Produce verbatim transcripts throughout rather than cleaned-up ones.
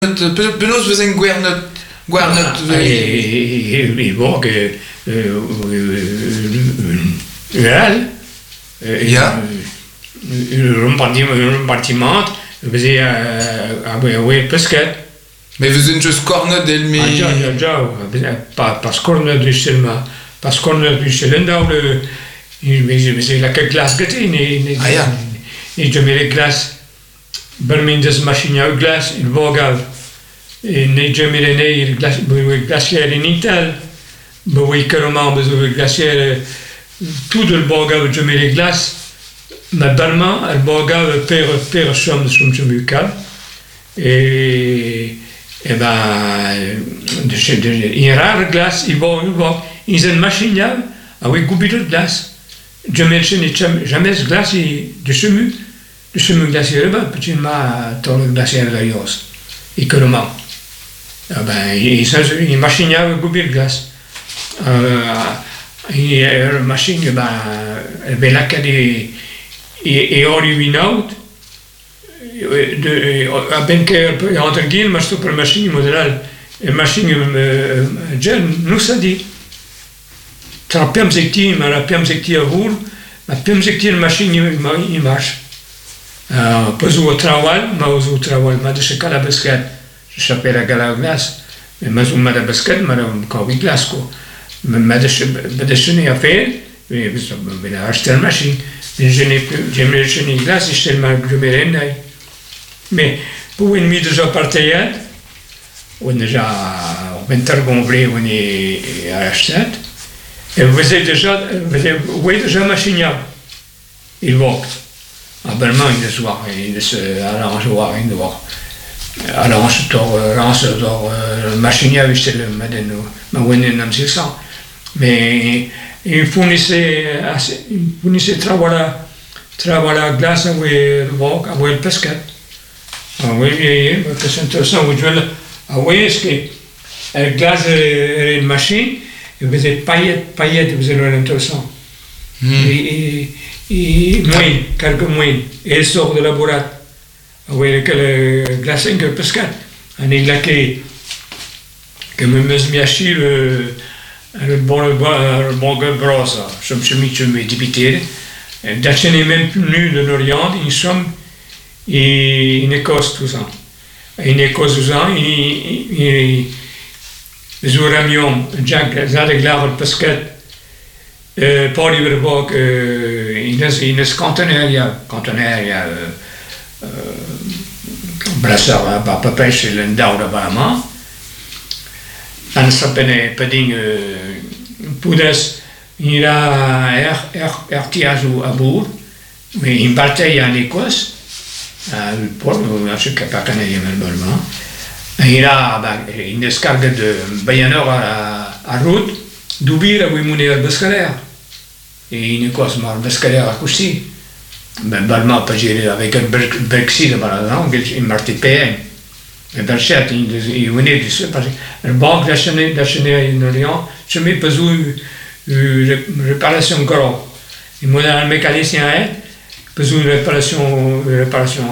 Penaos vous en gwernot gwernot e borg real ja un bâtiment faisait à ouais pesquet mais vous êtes juste cornot del mi ja ja ja pas pas cornot du seulement pas cornot du seulement le c'est la glace gâtée ne ah ja et je mets les glaces Bermin des machines à glace il vogal et ne je mets les glaces glaciaire in Ital oui carrément besoin de glaciaire tout le vogal je mets les glaces ma Berman le vogal per per somme somme mucal et et ben de chez une rare glace il va il va ils ont une machine avec goût de glace je mets jamais glace de chemu de chemu glaciaire ben petit ma dans le glaciaire de Yos et que le man ah ben ils ont une machine avec goût de glace et la machine ben elle est là qu'elle est et originale de a ben que entre guillemets ma sto per machine modèle et machine jeune nous ça dit tra piam secti ma la piam secti a vul la piam secti la machine il marche euh pas au travail ma au travail ma de chez la basket je s'appelle la gala glace mais ma ma de basket ma quand oui glace quoi ma de de chez a fait et ça ben acheter la machine je n'ai plus j'aime chez une glace et je tellement je me mais pour une mise déjà partie on est déjà on intergonflé on est à acheter et vous êtes déjà vous êtes déjà machine il va à Berman il se voit il se arrange voir il doit arrange ton arrange ton machine avec le madeno ma wenne nam c'est ça mais il fournissait il fournissait travailler travailler glace avec le voc avec le pesquet ah oui c'est intéressant vous jouez ah oui est-ce que le glace est une machine et vous êtes paillettes paillettes vous êtes intéressant et et moins quelques moins et elle sort de la boîte avec le glace que le pesquet un éclaté que me me acheté le le bon le bon brosse je me suis mis je me débité d'acheter même plus de l'Orient ils sont et une Écosse tout ça une Écosse tout ça et les uranium Jack Zadeglar le pesquet poi per poc in in scantenaria cantenaria brassar pa pa pesce l'endau da bama an sapene peding pudes ira er er ertiazu abur mais in bataille en Écosse il port non je sais pas canadien malheureusement ira in descargue de Bayanor à à route d'ouvrir oui mon er bascalaire et une Écosse mar bascalaire à coucher ben balma pas gérer avec un Brexit par exemple il marti P M mais per certo il venait du sud parce que le banque d'acheter d'acheter in Orient je mets pas où réparation gros il modèle mécanicien est pas où réparation réparation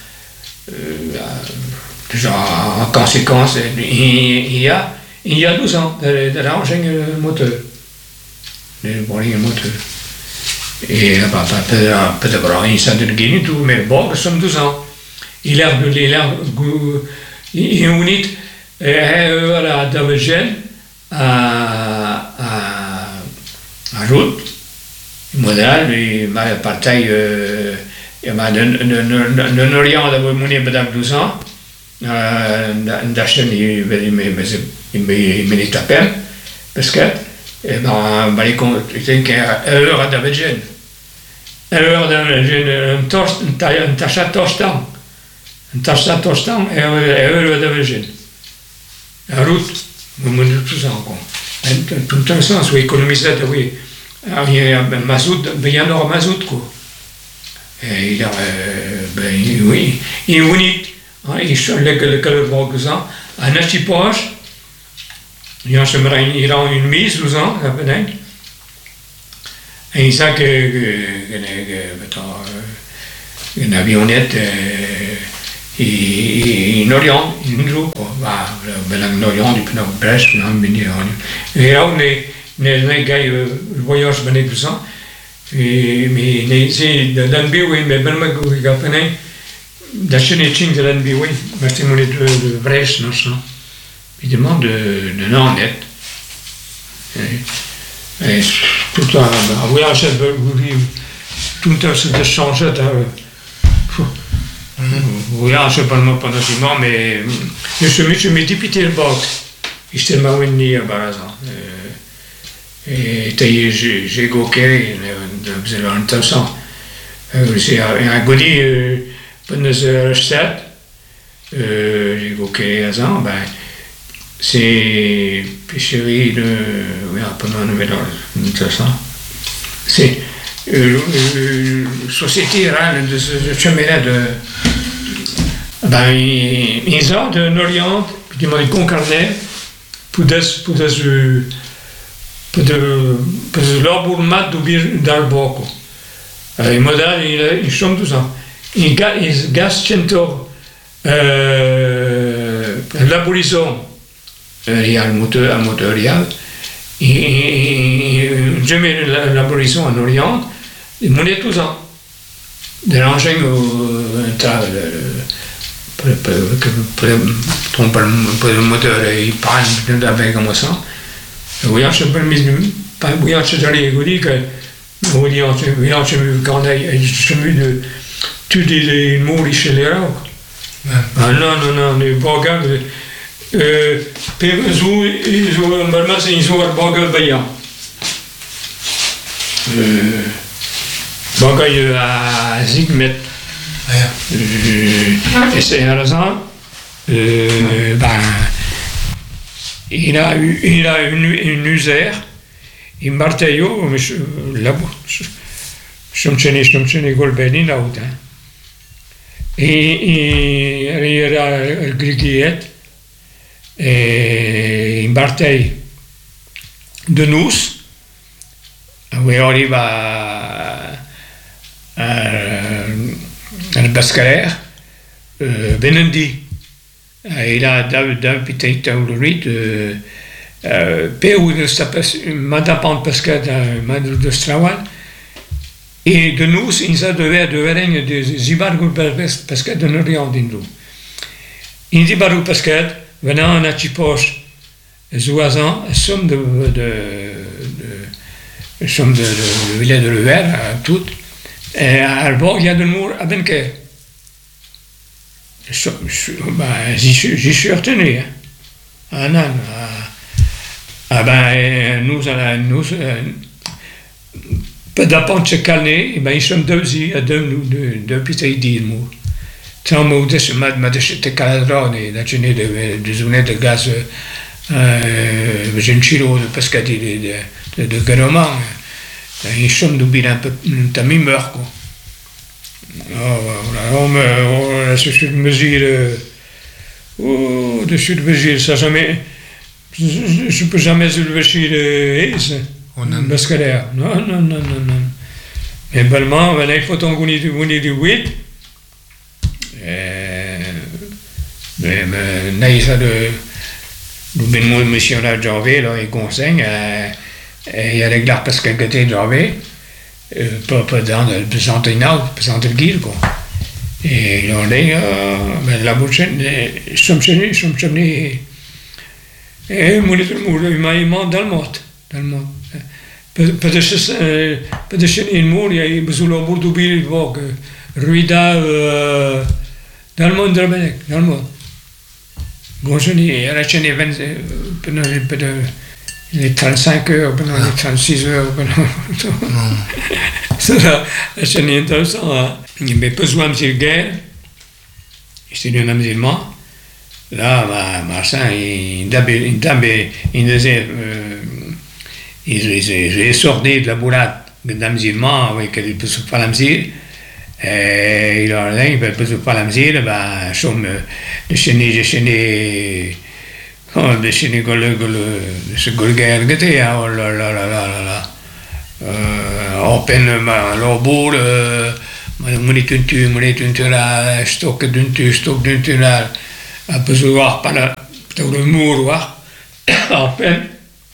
déjà en conséquence il y a il y a douze ans de l'arranger le moteur le boring moteur et pas pas pas de bras il s'est dégainé tout mais bon que sommes douze ans il a de l'air il unit voilà d'Abidjan à à à route modèle et ma partie il m'a donné le Orient de monnaie pendant douze ans d'acheter il mais il me dit à peine parce que et ben ben les comptes c'est qu'heure d'Abidjan heure d'Abidjan un torst un taille un tachat torstan un tachat torstan et heure d'Abidjan la route nous menons tout ça encore tout le temps sens oui économiser oui il y a mazout bien nord mazout quoi et il a ben oui il unique il se le le le voisin un achipage il y a il a une mise douze ans ça peut-être et ça que que une avionnette in Orient, in Indro, va, ben en Orient, puis dans Brest, puis dans Mini. Et là, on est, les gars, le voyage, ben, tout ça. Et, mais, c'est, dans B W, mais ben, il y a pas de, d'acheter les chings de l'N B W, acheter mon de, de Brest, non, ça. Évidemment, de, de non-net. Et, et tout un, un voyage, tout un, c'est de changer, voyage, pas le pendant six mois, mais je suis, je suis député le bac. Je suis tellement venu à Barazan. Et j'ai, j'ai goqué, de l'intéressant. C'est un goût pendant ce sept, j'ai goqué à ça, ben, c'est pêcherie de, oui, pendant un nouvel intéressant. C'est euh, euh, société rurale de ce chemin-là de, ben, ils ont de Orient, puis ils m'ont concarné pour des, pour des, pour de, pour de labor mat d'ouvrir d'arboco. Il m'a dit, ils sont tout ça. Ils gastent cento l'abolition, il y a le moteur, un moteur, il y a, je mets l'abolition en Orient, ils m'ont dit tout ça. De l'engin au pour le moteur, il panne avec comme ça. Oui, je peux me dire, oui, je suis vous dire que, oui, je suis quand je suis de tout des mots chez les rocs. Ah non, non, non, les bagages, euh, ils ont, ils ont, normalement, ils ont un bagage baillant. Bagage à Zigmet. Et c'est une raison, euh, ben, il a eu, il a une, une usère, il marteillot, mais là, je me tiens, je me tiens, Golbeni, là, où, hein. Et il era le griguillet, et il marteille de nous, où il arrive à, al Bascaler, euh, Benendi. Il a d'un petit taurit, peu où il s'appelle Madame Pascal de Strawan. Et de nous, il a devait de règne de Zibargo Pascal de Norian d'Indou. In Zibargo Pascal, venant à Chipoche, Zouazan, somme de, de, de, somme de, de, village de Lever, tout. Et à Albor, il y a de Mour à Benker. J'y suis retenu. Ah non. Ah ben, nous, nous, pas d'apprendre de se calmer, ben, ils sont deux, deux, deux petits deals. Tant que je suis de caladrone, de zone de gaz, Gencilo, de Pescati, de Garoman. Ils sont d'oublier un peu, t'as mis meurt, quoi. On me, je suis de mesure, oh, de suis de mesure, ça jamais, je ne peux jamais élever chez les Bascalaires. Non, non, non, non, non. Mais vraiment, il faut qu'on ait du huit. Mais, mais, ça de, de monsieur là, Javé, là, il conseille, il y a les glaces parce qu'elle était Javé. Pas, pas dans le Pesanteinal, Pesantelguil, quoi. Et on dit, ben la bouche, je suis venu, je suis venu. Et mon il m'a dit, dans le monde, dans le monde. Peut-être que c'est une mot, il y a besoin de bourre d'oublier, Ruida, dans le monde de la Bénèque, dans le monde. Bon, je dis, il y a la chaîne vingt, les trente-cinq heures, pendant les trente-six heures, pendant... C'est là, c'est intéressant. Il n'y a pas besoin de guerre, c'est un musulman. Là, Martin, il disait, il est sorti de la boulade d'un musulman, avec il peut se faire la mesure. Et il a dit, il ne peut se faire la mesure, ben, je suis chéné, je suis oh, de chez Nicolas, ce Golguer, oh là là là là là là. En peine, l'obou, on est une tu, on est une tu là, stock d'une tu, stock d'une tu là, à besoin pas là, pour le mur, à peine.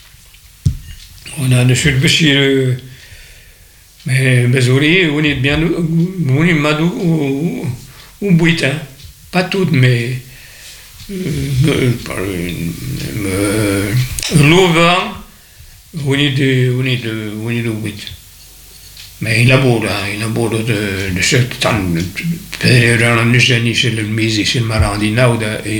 On a dessus le bêchir, mais Bézori, on est bien, on est madou ou ou buit, hein, pas tout, mais l'ouvert, on est de, on est de, on est de buit. Mais il a beau là, il a beau de de ce temps, peut-être dans le génie chez le mise chez le marandina ou de